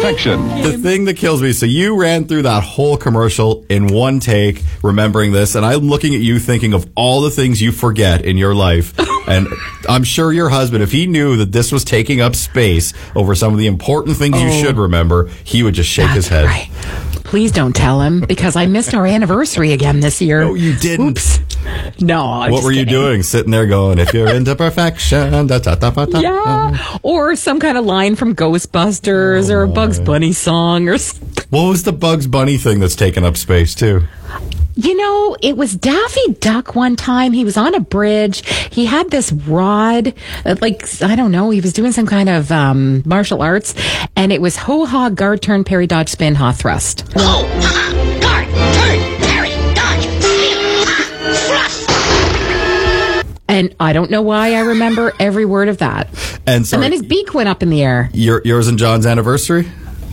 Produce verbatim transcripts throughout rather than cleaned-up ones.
perfection. The thing that kills me, so you ran through that whole commercial in one take, remembering this, and I'm looking at you thinking of all the things you forget in your life. And I'm sure your husband, if he knew that this was taking up space over some of the important things oh, you should remember, he would just shake his head. Right. Please don't tell him, because I missed our anniversary again this year. No, you didn't. Oops. No, I'm What just were you kidding. doing? Sitting there going, if you're into perfection, da, da, da, da, da. Yeah, or some kind of line from Ghostbusters, oh, or a Bugs Bunny song, or. What was the Bugs Bunny thing that's taking up space too? You know, it was Daffy Duck one time. He was on a bridge. He had this rod, like, I don't know, he was doing some kind of um, martial arts, and it was ho-ha, guard, turn, parry, dodge, spin, ha, thrust. Ho-ha, guard, turn, parry, dodge, spin, ha, thrust. And I don't know why I remember every word of that. And, sorry, and then his beak went up in the air. Your, yours and John's anniversary?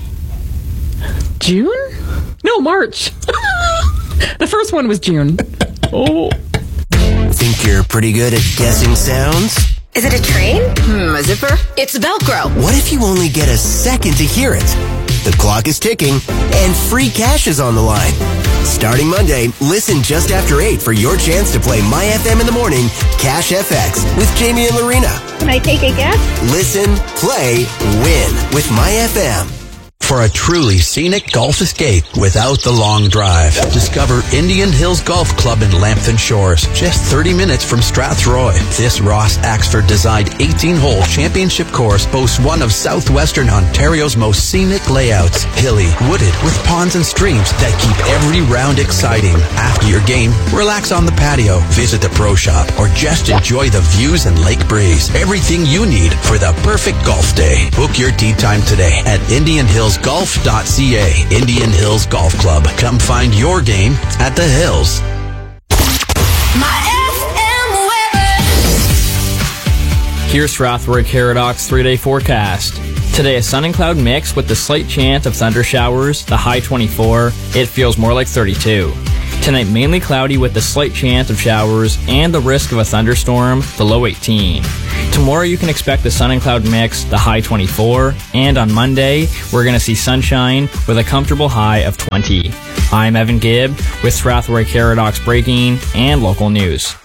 June? No, March. The first one was June. Oh. Think you're pretty good at guessing sounds? Is it a train? Hmm, a zipper? It's Velcro. What if you only get a second to hear it? The clock is ticking, and free cash is on the line. Starting Monday, listen just after eight for your chance to play My F M in the Morning, Cash F X with Jamie and Lorena. Can I take a guess? Listen, play, win with My F M. For a truly scenic golf escape without the long drive, discover Indian Hills Golf Club in Lambton Shores, just thirty minutes from Strathroy. This Ross Axford designed eighteen-hole championship course boasts one of southwestern Ontario's most scenic layouts, hilly, wooded, with ponds and streams that keep every round exciting. After your game, relax on the patio, visit the pro shop, or just enjoy the views and lake breeze. Everything you need for the perfect golf day. Book your tee time today at Indian Hills golf dot c a. Indian Hills Golf Club. Come find your game at the Hills. My F M weather. Here's Strathroy Caradox three-day forecast. Today, a sun and cloud mix with the slight chance of thunder showers, the high twenty-four. It feels more like thirty-two. Tonight, mainly cloudy with the slight chance of showers and the risk of a thunderstorm, the low eighteen. Tomorrow, you can expect the sun and cloud mix, the high twenty-four. And on Monday, we're going to see sunshine with a comfortable high of twenty. I'm Evan Gibb with Strathroy Caradox Breaking and Local News.